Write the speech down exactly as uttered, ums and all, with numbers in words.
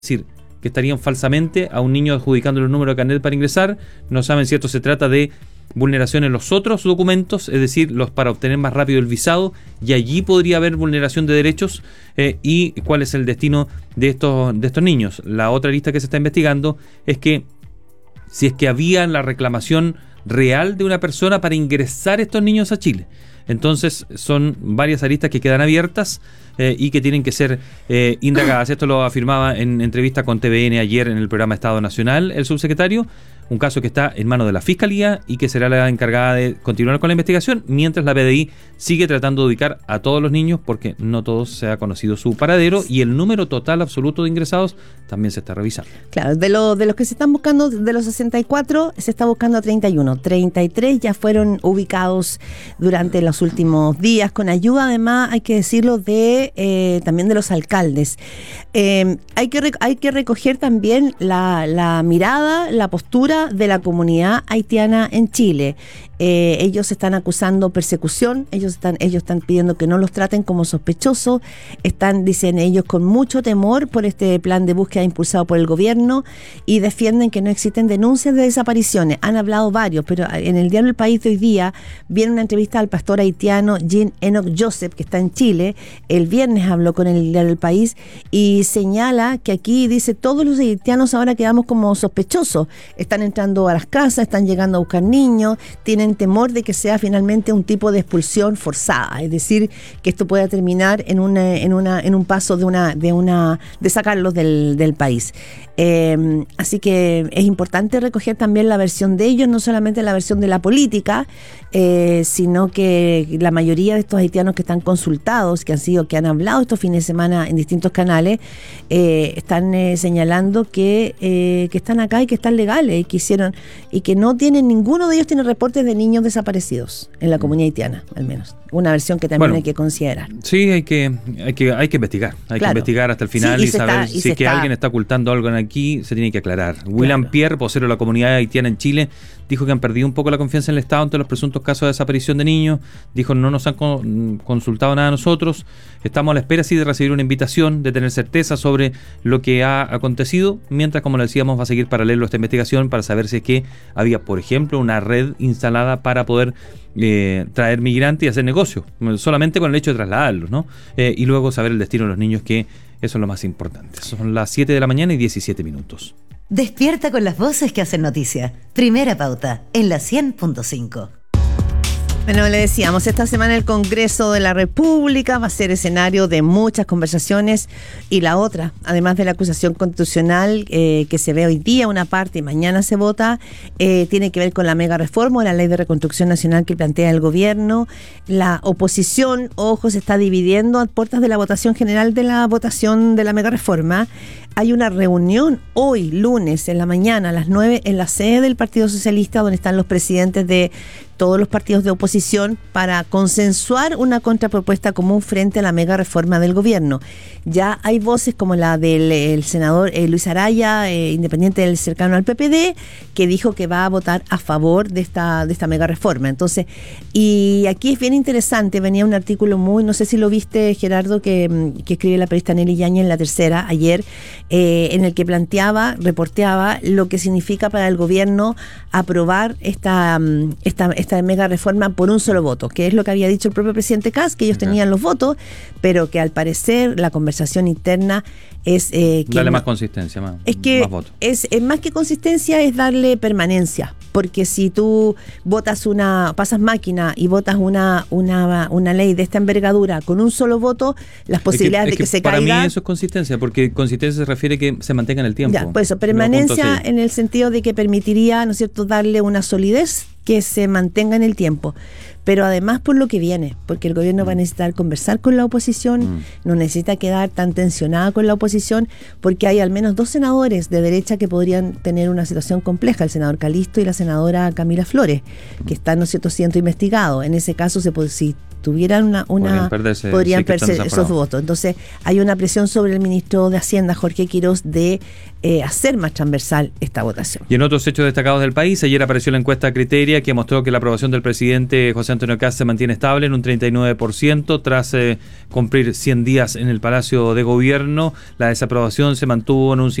decir, que estarían falsamente a un niño adjudicándole un número de carnet para ingresar. No saben si esto se trata de vulneración en los otros documentos, es decir, los para obtener más rápido el visado, y allí podría haber vulneración de derechos, eh, y cuál es el destino de estos, de estos niños. La otra lista que se está investigando es que si es que había la reclamación real de una persona para ingresar estos niños a Chile. Entonces son varias aristas que quedan abiertas eh, y que tienen que ser eh, indagadas. Esto lo afirmaba en entrevista con T V N ayer en el programa Estado Nacional el subsecretario. Un caso que está en manos de la Fiscalía y que será la encargada de continuar con la investigación, mientras la P D I sigue tratando de ubicar a todos los niños, porque no todos se ha conocido su paradero, y el número total absoluto de ingresados también se está revisando. Claro, de, lo, de los que se están buscando, de los sesenta y cuatro, se está buscando a treinta y uno. treinta y tres ya fueron ubicados durante los últimos días, con ayuda, además, hay que decirlo, de eh, también de los alcaldes. Eh, hay, que, hay que recoger también la, la mirada, la postura de la comunidad haitiana en Chile. Eh, ellos están acusando persecución, ellos están, ellos están pidiendo que no los traten como sospechosos, están, dicen ellos, con mucho temor por este plan de búsqueda impulsado por el gobierno, y defienden que no existen denuncias de desapariciones. Han hablado varios, pero en el diario El País de hoy día viene una entrevista al pastor haitiano Jean Enoch Joseph, que está en Chile. El viernes habló con el diario El País y señala que aquí, dice, todos los haitianos ahora quedamos como sospechosos, están entrando a las casas, están llegando a buscar niños, tienen temor de que sea finalmente un tipo de expulsión forzada, es decir, que esto pueda terminar en una, en una, en un paso de una, de una, de sacarlos del, del país. Eh, así que es importante recoger también la versión de ellos, no solamente la versión de la política, eh, sino que la mayoría de estos haitianos que están consultados, que han sido, que han hablado estos fines de semana en distintos canales, eh, están eh, señalando que, eh, que están acá y que están legales y que hicieron, y que no tienen, ninguno de ellos tiene reportes de niños desaparecidos en la comunidad haitiana, al menos. Una versión que también bueno, hay que considerar. Sí, hay que, hay que, hay que investigar, hay claro. que investigar hasta el final, sí, y, y saber está, y si es que está... alguien está ocultando algo aquí, se tiene que aclarar. Claro. William Pierre, vocero de la comunidad haitiana en Chile, dijo que han perdido un poco la confianza en el Estado ante los presuntos casos de desaparición de niños. Dijo, no nos han con, consultado nada a nosotros, estamos a la espera sí de recibir una invitación, de tener certeza sobre lo que ha acontecido, mientras, como le decíamos, va a seguir paralelo a esta investigación para saber si es que había, por ejemplo, una red instalada para poder eh, traer migrantes y hacer negocio, solamente con el hecho de trasladarlos, ¿no? Eh, y luego saber el destino de los niños, que eso es lo más importante. Son las siete de la mañana y diecisiete minutos. Despierta con las voces que hacen noticia. Primera Pauta, en la cien punto cinco. Bueno, le decíamos, esta semana el Congreso de la República va a ser escenario de muchas conversaciones, y la otra, además de la acusación constitucional eh, que se ve hoy día una parte y mañana se vota, eh, tiene que ver con la mega reforma, la ley de reconstrucción nacional que plantea el gobierno. La oposición, ojo, se está dividiendo a puertas de la votación general de la votación de la mega reforma. Hay una reunión hoy, lunes, en la mañana, a las nueve, en la sede del Partido Socialista, donde están los presidentes de todos los partidos de oposición, para consensuar una contrapropuesta común frente a la mega reforma del gobierno. Ya hay voces como la del el senador eh, Luis Araya, eh, independiente del cercano al P P D, que dijo que va a votar a favor de esta, de esta mega reforma. Entonces, y aquí es bien interesante, venía un artículo muy, no sé si lo viste, Gerardo, que, que escribe la periodista Nelly Yañez en La Tercera ayer, eh, en el que planteaba, reporteaba lo que significa para el gobierno aprobar esta, esta, esta de mega reforma por un solo voto, que es lo que había dicho el propio presidente Kast, que ellos okay. tenían los votos, pero que al parecer la conversación interna es eh, que darle no, más consistencia, más, es que más votos. Es, es más que consistencia, es darle permanencia, porque si tú votas una, pasas máquina y votas una, una, una ley de esta envergadura con un solo voto, las posibilidades es que, es de que, que se para caiga. Para mí eso es consistencia, porque consistencia se refiere que se mantenga en el tiempo. Ya, pues eso, permanencia en el sentido de que permitiría, ¿no es cierto?, darle una solidez que se mantenga en el tiempo, pero además por lo que viene, porque el gobierno mm. va a necesitar conversar con la oposición, mm. no necesita quedar tan tensionada con la oposición, porque hay al menos dos senadores de derecha que podrían tener una situación compleja, el senador Calisto y la senadora Camila Flores, mm. que están, ¿no es cierto?, siendo investigados. En ese caso, se puede, si tuvieran una... una podrían perderse, podrían sí, perderse esos votos. Entonces hay una presión sobre el ministro de Hacienda, Jorge Quirós, de eh, hacer más transversal esta votación. Y en otros hechos destacados del país, ayer apareció la encuesta Criteria que mostró que la aprobación del presidente José Antonio Kast se mantiene estable en un treinta y nueve por ciento tras eh, cumplir cien días en el Palacio de Gobierno. La desaprobación se mantuvo en un